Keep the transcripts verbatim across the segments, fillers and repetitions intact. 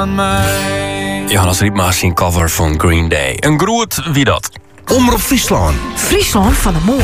aan mij. Johannes Riepmaas in cover van Green Day. Een groet wie dat? Omroep Friesland. Friesland van de Moor.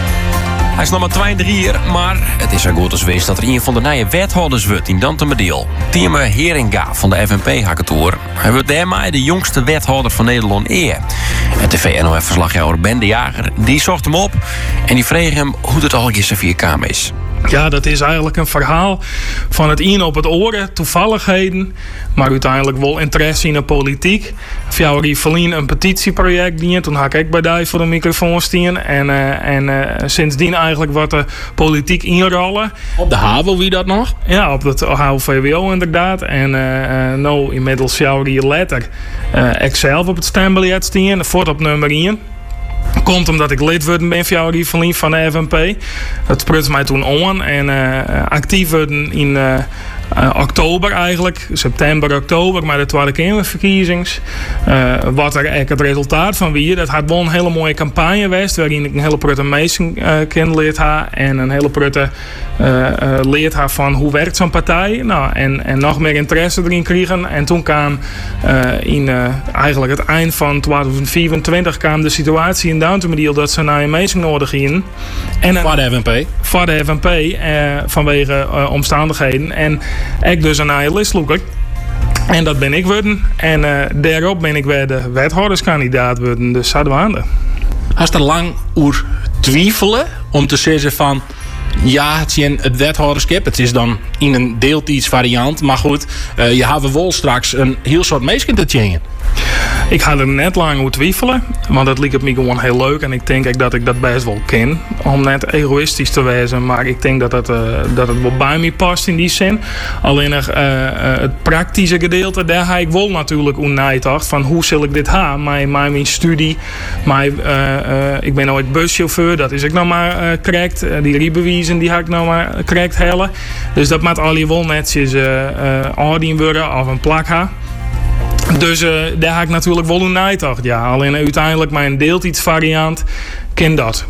Hij is nog maar tweeëndertig jaar, maar het is zo goed als wees dat er een van de nieuwe wethouders wordt in Dantemediel. Tieme Heringa van de F N P-hakkentoer. Hij wordt daarmee de jongste wethouder van Nederland eer. En tv-N O F-verslaggever Ben de Jager, die zocht hem op en die vroeg hem hoe het al is vier K is. Ja, dat is eigenlijk een verhaal van het een op het oren, toevalligheden, maar uiteindelijk wel interesse in de politiek. Via Rivelien een petitieproject dient, toen had ik bij die voor de microfoon staan en, uh, en uh, sindsdien eigenlijk wat de politiek inrollen. Op de HAVO, wie dat nog? Ja, op het H O V W O inderdaad. En uh, nou, inmiddels jouw hier letter uh, ik zelf op het stembiljet staan, voort op nummer één. Komt omdat ik lid worden ben van Rivelien van de F N P. Dat sprutste mij toen aan. En uh, actief worden in uh, uh, oktober eigenlijk. September, oktober. Maar de Tweede Kamerverkiezings. Uh, wat er eigenlijk het resultaat van wie. Dat had wel een hele mooie campagne geweest. Waarin ik een hele prutte meesten uh, kennenleerd ha. En een hele prutte uh, uh, leerd ha van hoe werkt zo'n partij. Nou, en, en nog meer interesse erin kregen. En toen kwam uh, in uh, eigenlijk het eind van twintig vierentwintig kwam de situatie in Dantemediel dat ze naar een meesten nodig gingen. En voor de F N P? Voor de F N P, uh, vanwege uh, omstandigheden. En ik dus een nieuwe listloeker. En dat ben ik worden. En uh, daarop ben ik weer de wethouderskandidaat worden. Dus zouden we aan de. Hast er lang oer twijfelen om te zeggen van ja, het is het wethouderschap. Het is dan in een deeltijds variant. Maar goed, uh, je hebt wel straks een heel soort meesten te tjengen. Ik ga er net lang over twijfelen, want dat lijkt me gewoon heel leuk en ik denk ook dat ik dat best wel ken. Om net egoïstisch te wezen, maar ik denk dat het, uh, dat het wel bij me past in die zin. Alleen nog, uh, uh, het praktische gedeelte, daar ga ik wel natuurlijk om nagedacht van hoe zal ik dit gaan. Mijn, mijn studie, mijn, uh, uh, ik ben ooit buschauffeur, dat is ik nou maar uh, correct. Uh, die rijbewijzen die ga ik nou maar correct hellen. Dus dat moet al je wel netjes uh, uh, aandien worden of een plak gaan. Dus uh, daar ga ik natuurlijk wel een nagedacht. Ja, alleen uiteindelijk mijn deeltijds variant ken dat.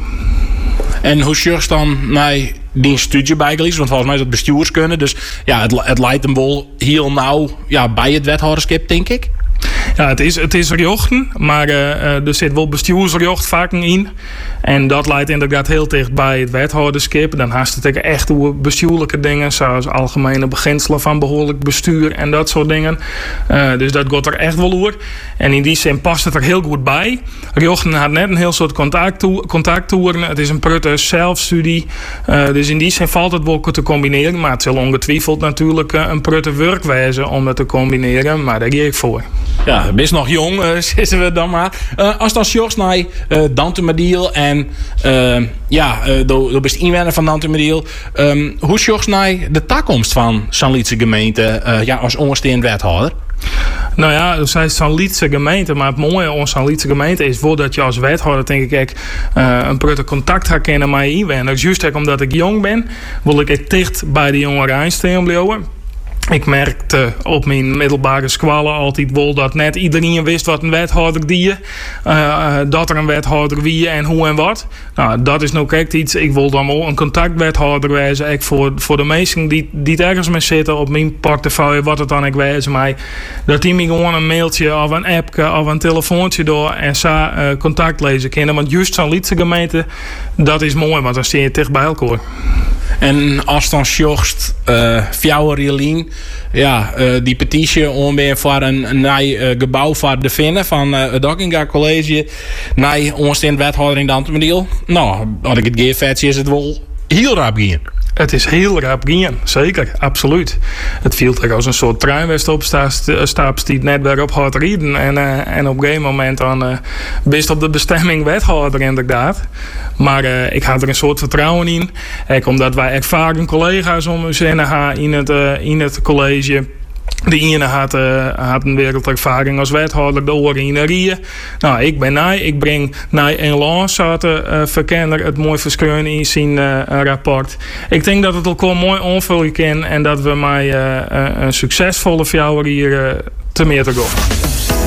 En hoe zorg dan naar die studie bijgelezen? Want volgens mij is dat bestuurskunde. Dus ja, het, het leidt hem wel heel nauw ja, bij het wethouderschap, denk ik. Ja, het is, het is rechten, maar uh, er zit wel bestuursrecht vaak in. En dat leidt inderdaad heel dicht bij het wethouderschap. Dan haast het echt over bestuurlijke dingen, zoals algemene beginselen van behoorlijk bestuur en dat soort dingen. Uh, dus dat gaat er echt wel over. En in die zin past het er heel goed bij. Rechten had net een heel soort contacttoeren. Het is een prutte zelfstudie. Uh, dus in die zin valt het wel te combineren. Maar het zal ongetwijfeld natuurlijk uh, een prutte werkwijze om het te combineren. Maar daar geef ik voor. Ja, best nog jong, uh, zitten we dan maar. Uh, als dan Sjors naar uh, Dantemediel en uh, ja, uh, door best inwoner van Dantemediel. Um, hoe Sjors naar de toekomst van Sanlietse gemeente uh, ja, als ondersteunend wethouder? Nou ja, dat zijn Sanlietse gemeente, maar het mooie aan Sanlietse gemeente is wel dat je als wethouder denk ik uh, een prutte contact gaat kennen met je inwoners. Juist omdat ik jong ben, wil ik dicht bij de jongeren aanstaan blijven. Ik merkte op mijn middelbare scholen altijd wel dat net iedereen wist wat een wethouder die uh, dat er een wethouder wie en hoe en wat. Nou, dat is nou echt iets. Ik wil dan wel een contactwethouder wezen. Ik voor, voor de meesten die, die ergens mee zitten op mijn portefeuille, wat het dan ik wezen mij. Dat die me gewoon een mailtje of een appje of een telefoontje door en zo uh, contact lezen kunnen. Want juist zo'n Lietse gemeente, dat is mooi, want dan sta je dicht bij elkaar. En als dan Sjorst, uh, Fjouwer Jelien, ja, uh, die petitie om weer voor een, een nieuw uh, gebouw voor de Vinnen van uh, het Dockinga College, naar ons in wethouder in Dantemediel. Nou, als ik het geef, vet is het wel heel rap gaan. Het is heel rap gaan, zeker, absoluut. Het viel er als een soort treinwest op stapt die net weer op gaat rijden. En, uh, en op een gegeven moment dan uh, best op de bestemming wethouder inderdaad. Maar uh, ik had er een soort vertrouwen in. Ook omdat wij ervaren collega's om ons heen gaan in het, uh, in het college. De ene had, uh, had een wereldervaring als wethouder, de oren in de Rieën. Nou, ik ben naai. Ik breng naai en Lans, had de uh, verkenner het mooi verscheuren in zijn uh, rapport. Ik denk dat het elkaar mooi onvullen kan en dat we met uh, uh, een succesvolle fjouwer hier uh, te meer te gaan.